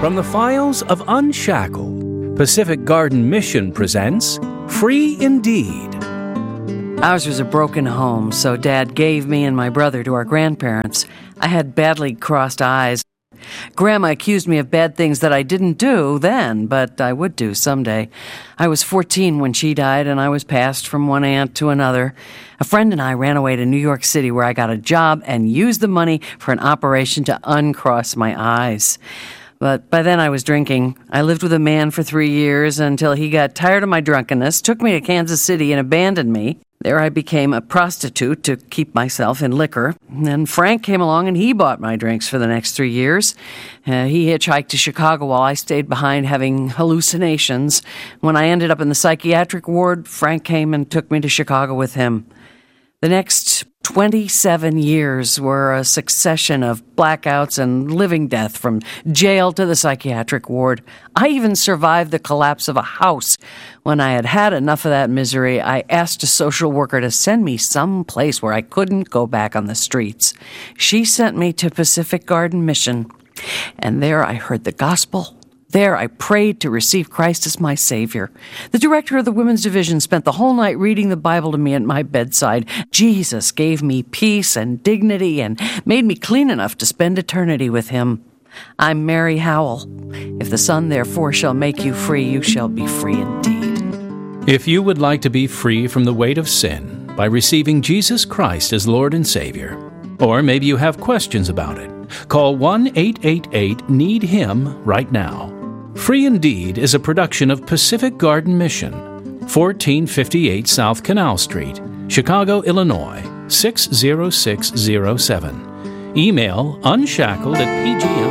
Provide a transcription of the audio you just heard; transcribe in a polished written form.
From the files of Unshackled, Pacific Garden Mission presents Free Indeed. Ours was a broken home, so Dad gave me and my brother to our grandparents. I had badly crossed eyes. Grandma accused me of bad things that I didn't do then, but I would do someday. I was 14 when she died, and I was passed from one aunt to another. A friend and I ran away to New York City, where I got a job and used the money for an operation to uncross my eyes. But by then I was drinking. I lived with a man for 3 years until he got tired of my drunkenness, took me to Kansas City, and abandoned me. There I became a prostitute to keep myself in liquor. Then Frank came along and he bought my drinks for the next 3 years. He hitchhiked to Chicago while I stayed behind having hallucinations. When I ended up in the psychiatric ward, Frank came and took me to Chicago with him. The next 27 years were a succession of blackouts and living death from jail to the psychiatric ward. I even survived the collapse of a house. When I had had enough of that misery, I asked a social worker to send me some place where I couldn't go back on the streets. She sent me to Pacific Garden Mission, and there I heard the gospel. There I prayed to receive Christ as my Savior. The director of the women's division spent the whole night reading the Bible to me at my bedside. Jesus gave me peace and dignity and made me clean enough to spend eternity with Him. I'm Mary Howell. If the Son therefore shall make you free, you shall be free indeed. If you would like to be free from the weight of sin by receiving Jesus Christ as Lord and Savior, or maybe you have questions about it, call 1-888-NEED-HIM right now. Free Indeed is a production of Pacific Garden Mission, 1458 South Canal Street, Chicago, Illinois, 60607. Email unshackled@pgm.